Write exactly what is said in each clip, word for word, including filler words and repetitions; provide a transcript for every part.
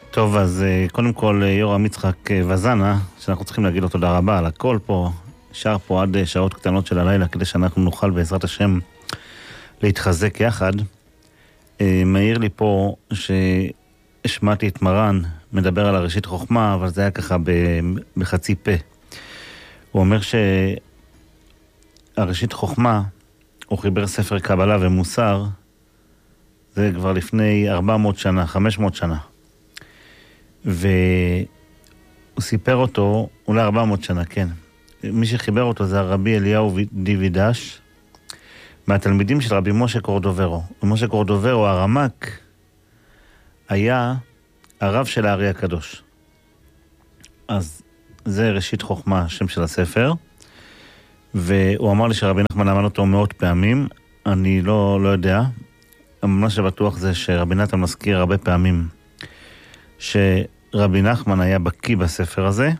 טוב, אז קודם כל יורם יצחק וזנה, שאנחנו צריכים להגיד לו תודה רבה על הכל פה, שר פה עד שעות קטנות של הלילה, כדי שאנחנו נוכל בעזרת השם להתחזק יחד. מעיר לי פה שהשמעתי את מרן מדבר על הראשית חוכמה, אבל זה היה ככה בחצי פה. הוא אומר שהראשית חוכמה, הוא חיבר ספר קבלה ומוסר, זה כבר לפני ארבע מאות שנה, חמש מאות שנה. והוא סיפר אותו, אולי ארבע מאות שנה, כן. מי שחיבר אותו זה הרבי אליהו דיווידש, מהתלמידים של רבי משה קורדוברו. ומשה קורדוברו, הרמק, היה הרב של הארי הקדוש. אז זה ראשית חוכמה, השם של הספר. והוא אמר לי שרבי נחמן אמר אותו מאות פעמים. אני לא, לא יודע. מה שבטוח זה שרבי נתן מזכיר הרבה פעמים שרבי נחמן היה בקיא בספר הזה.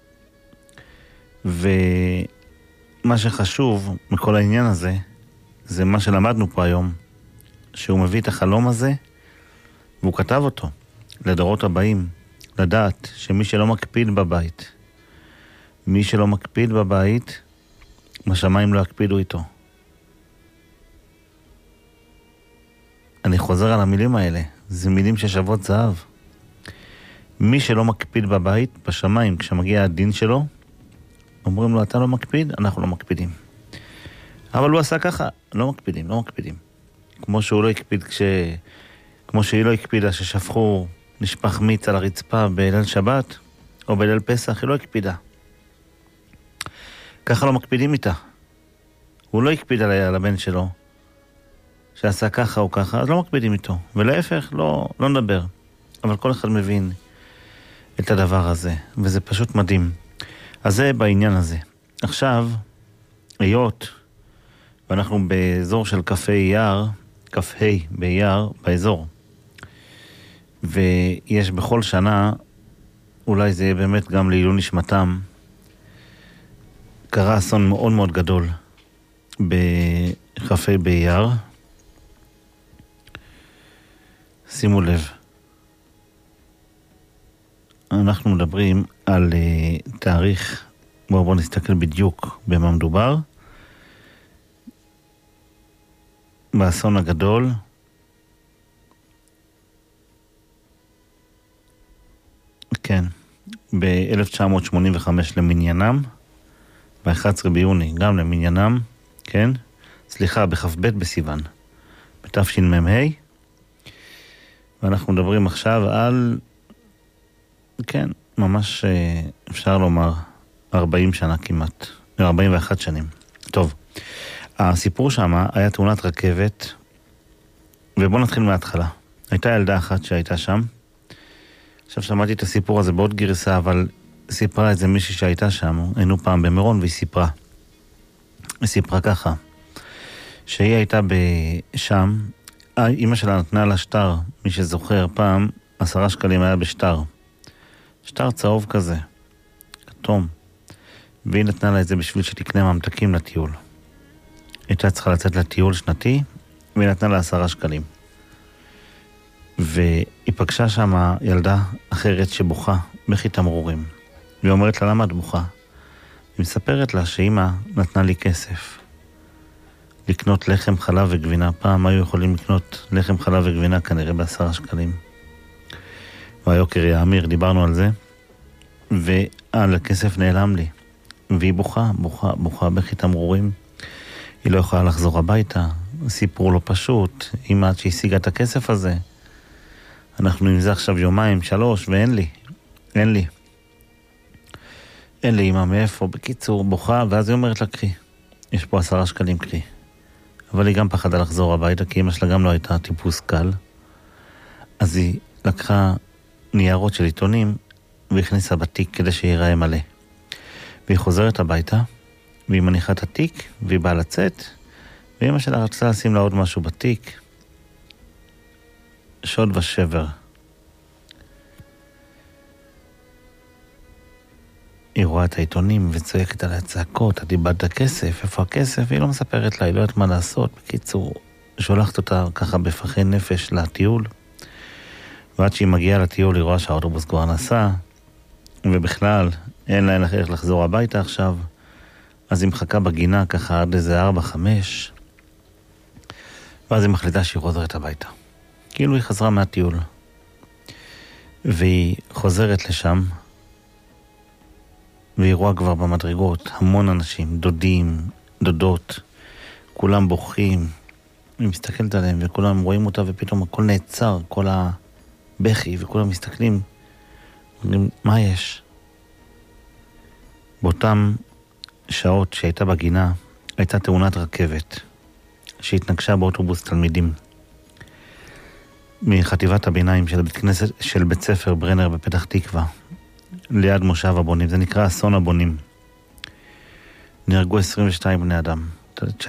ומה שחשוב מכל העניין הזה, זה מה שלמדנו פה היום, שהוא מביא את החלום הזה, והוא כתב אותו לדורות הבאים, לדעת שמי שלא מקפיד בבית, מי שלא מקפיד בבית, בשמיים לא יקפידו איתו. אני חוזר על המילים האלה, זה מילים ששוות זהב. מי שלא מקפיד בבית, בשמיים, כשמגיע הדין שלו, אומרים לו, אתה לא מקפיד, אנחנו לא מקפידים. אבל הוא עשה ככה, לא מקפידים, לא מקפידים. כמו שהוא לא הקפיד כש... כמו שהיא לא הקפידה ששפכו נשפך מיץ על הרצפה בליל שבת, או בליל פסח, היא לא הקפידה. ככה לא מקפידים איתה. הוא לא הקפיד על הבן שלו, שעשה ככה או ככה, אז לא מקפידים איתו. ולהפך, לא, לא נדבר. אבל כל אחד מבין את הדבר הזה, וזה פשוט מדהים. אז זה בעניין הזה. עכשיו, היות, ואנחנו באזור של קפה אייר, קפה באייר, באזור, ויש בכל שנה, אולי זה יהיה באמת גם לעילוי נשמתם, קרה אסון מאוד מאוד גדול בקפה באייר. שימו לב, אנחנו מדברים על uh, תאריך, בואו בוא נסתכל בדיוק במה מדובר. באסון הגדול, כן, ב-אלף תשע מאות שמונים וחמש למניינם, ב-אחד עשר ביוני גם למניינם, כן, סליחה, בכ"ב בסיוון, בתשמ"ה, ואנחנו מדברים עכשיו על, כן, ממש אפשר לומר ארבעים שנה כמעט, ארבעים ואחת שנים. טוב, הסיפור שם היה תאונת רכבת, ובואו נתחיל מההתחלה. הייתה ילדה אחת שהייתה שם, עכשיו שמעתי את הסיפור הזה בעוד גרסה, אבל סיפרה את זה מישהי שהייתה שם, היינו פעם במירון והיא סיפרה. היא סיפרה ככה, שהיא הייתה שם, אמא שלה נתנה לה שטר, מי שזוכר פעם, עשרה שקלים היה בשטר. שטר צהוב כזה, כתום. והיא נתנה לה את זה בשביל שתקנה ממתקים לטיול. הייתה צריכה לצאת לטיול שנתי, והיא נתנה לה עשרה שקלים. והיא פגשה שם ילדה אחרת שבוכה, בכי תמרורים. והיא אומרת לה, למה את בוכה? היא מספרת לה שאמא נתנה לי כסף. לקנות לחם, חלב וגבינה. פעם היו יכולים לקנות לחם, חלב וגבינה כנראה בעשרה שקלים. והיוקר יאמיר, דיברנו על זה. ועל הכסף נעלם לי. והיא בוכה, בוכה, בוכה, בכי תמרורים. היא לא יכולה לחזור הביתה. סיפור לא פשוט. אמא עד שהשיגה את הכסף הזה. אנחנו עם זה עכשיו יומיים, שלוש, ואין לי. אין לי. אין לי אמא מאיפה. בקיצור, בוכה, ואז היא אומרת לה, קחי. יש פה עשרה שקלים, קחי. אבל היא גם פחדה לחזור הביתה, כי אמא שלה גם לא הייתה טיפוס קל. אז היא לקחה ניירות של עיתונים, והכניסה בתיק כדי שיראה מלא. והיא חוזרת הביתה, והיא מניחה את התיק, והיא באה לצאת, ואמא שלה רצתה לשים לה עוד משהו בתיק. שוד ושבר. היא רואה את העיתונים וצועקת עליה צעקות, את איבדת הכסף, איפה הכסף? והיא לא מספרת לה, היא לא יודעת מה לעשות. בקיצור, שולחת אותה ככה בפחי נפש לטיול, ועד שהיא מגיעה לטיול היא רואה שהאוטובוס כבר נסע, ובכלל אין לה איך לחזור הביתה עכשיו, אז היא מחכה בגינה ככה עד איזה ארבע חמש, ואז היא מחליטה שהיא חוזרת הביתה. כאילו היא חזרה מהטיול. והיא חוזרת לשם, והיא רואה כבר במדרגות המון אנשים, דודים, דודות, כולם בוכים, היא מסתכלת עליהם וכולם רואים אותה ופתאום הכל נעצר, כל הבכי, וכולם מסתכלים, אומרים, מה יש? באותם שעות שהייתה בגינה, הייתה תאונת רכבת, שהתנגשה באוטובוס תלמידים, מחטיבת הביניים של בית כנסת, של בית ספר ברנר בפתח תקווה, ליד מושב הבונים, זה נקרא אסון הבונים. נהרגו עשרים ושתיים בני אדם.